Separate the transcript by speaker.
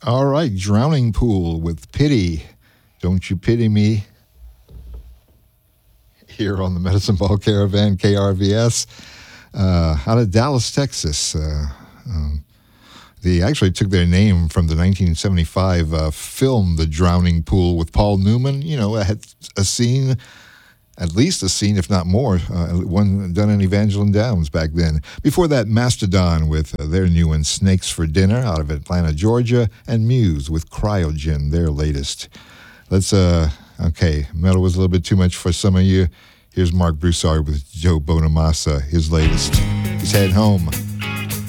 Speaker 1: All right, Drowning Pool with Pity. Don't You Pity Me? Here on the Medicine Ball Caravan, KRVS, out of Dallas, Texas. They actually took their name from the 1975 film The Drowning Pool with Paul Newman. You know, it had a scene, at least a scene, if not more, one done in Evangeline Downs back then. Before that, Mastodon with their new one, Snakes for Dinner, out of Atlanta, Georgia, and Muse with Cryogen, their latest. Okay, metal was a little bit too much for some of you. Here's Mark Broussard with Joe Bonamassa, his latest. He's heading home.